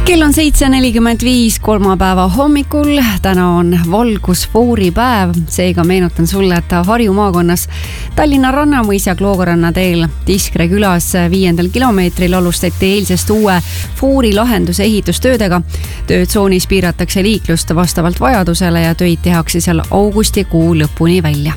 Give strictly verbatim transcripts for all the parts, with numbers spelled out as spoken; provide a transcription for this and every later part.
Kell on seitse nelikümmend viis kolmapäeva hommikul. Täna on valgusfooripäev, seega meenutan sulle, et Harju maakonnas Tallinna Rannamõis ja Kloogaranna teel Tiskre külas viiendal kilomeetril alustati eilsest uue foorilahenduse ehitustöödega. Töötsoonis piiratakse liiklust vastavalt vajadusele ja töid tehakse seal augustikuu lõpuni välja.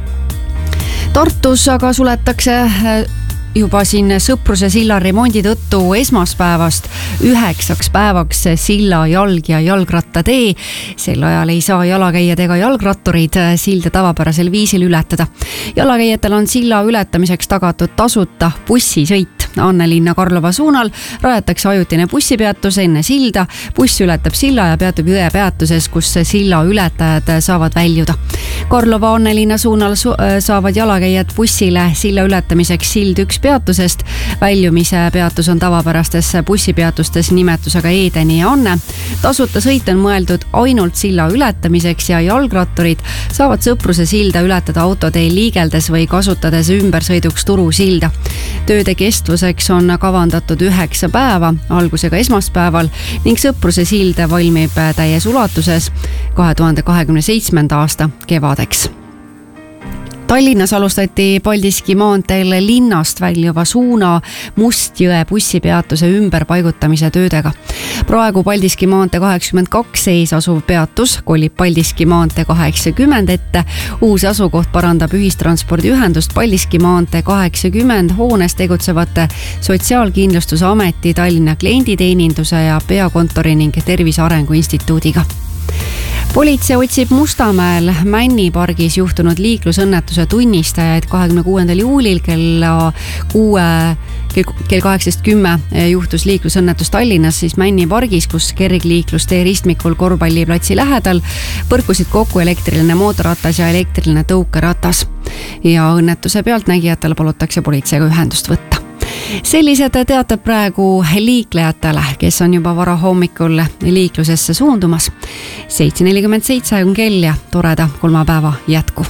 Tartus aga suletakse juba siin Sõpruse silla remondi tõttu esmaspäevast üheksaks päevaks silla jalg- ja jalgrattatee. Sel ajal ei saa jalakäijad ega jalgratturid silda tavapärasel viisil ületada. Jalakäijatel on silla ületamiseks tagatud tasuta bussisõit. Annelinna Karlova suunal rajatakse ajutine bussipeatus enne silda. Buss ületab silla ja peatub Jõe peatuses, kus silla ületajad saavad väljuda. Karlova Annelinna suunal saavad jalakäijad bussile silla ületamiseks sild üks peatusest. Väljumise peatus on tavapärastes bussipeatustes nimetusega Edeni ja Anne. Tasuta sõit on mõeldud ainult silla ületamiseks ja jalgratturid saavad Sõpruse silda ületada autoteel liigeldes või kasutades ümbersõiduks Turu silda. Tööde kestvuseks on kavandatud üheksa päeva algusega esmaspäeval ning Sõpruse sild valmib täies ulatuses kahe tuhande kahekümne seitsmenda aasta kevadeks. Tallinnas alustati Paldiski maanteel linnast väljuva suuna Mustjõe bussipeatuse ümberpaigutamise töödega. Praegu Paldiski maantee kaheksakümmend kaks sees asuv peatus kolib Paldiski maantee kaheksakümmend ette. Uus asukoht parandab ühistranspordiühendust Paldiski maantee kaheksakümmend hoones tegutsevate Sotsiaalkindlustusameti, Tallinna klienditeeninduse ja peakontori ning Tervise Arengu Instituudiga. Politsei otsib Mustamäel Männipargis juhtunud liiklusõnnetuse tunnistajaid. kahekümne kuuendal juulil kella kuue, kell kaheksateist kümme juhtus liiklusõnnetus Tallinnas siis Männipargis, kus kergliiklustee ristmikul korvpalliplatsi lähedal põrkusid kokku elektriline mootorratas ja elektriline tõukeratas. Ja õnnetuse pealtnägijatele palutakse politseiga ühendust võtta. Sellised teatab praegu liiklejatele, kes on juba vara hommikul liiklusesse suundumas. seitse nelikümmend seitse on kell ja toreda kolmapäeva jätku.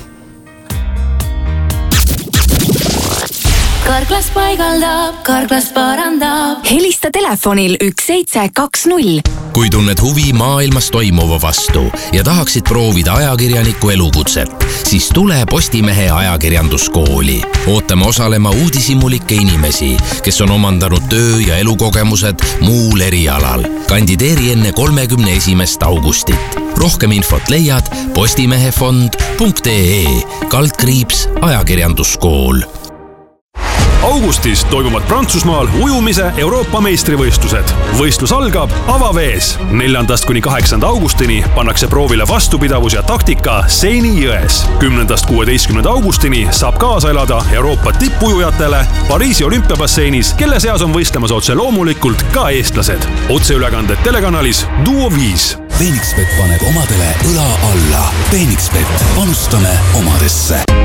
Karklas paigaldab, Karklas parandab. Helista telefonil üks seitse kaks null. Kui tunned huvi maailmas toimuva vastu ja tahaksid proovida ajakirjaniku elukutset, siis tule Postimehe ajakirjanduskooli. Ootame osalema uudishimulikke inimesi, kes on omandanud töö- ja elukogemused muul erialal. Kandideeri enne kolmekümne esimest augustit. Rohkem infot leiad postimehefond punkt ee kaldkriips ajakirjanduskool. Augustis toimuvad Prantsusmaal ujumise Euroopa meistrivõistlused. Võistlus algab avavees. neljandast kuni kaheksanda augustini pannakse proovile vastupidavus ja taktika Seini jões. kümnendast kuueteistkümnenda augustini saab kaasa elada Euroopa tippujujatele Pariisi olümpiabasseinis, kelle seas on võistlemas otse loomulikult ka eestlased. Otseülekanded telekanalis Duo viis. Phoenixbet paneb omadele õla alla. Phoenixbet, panustame omadesse.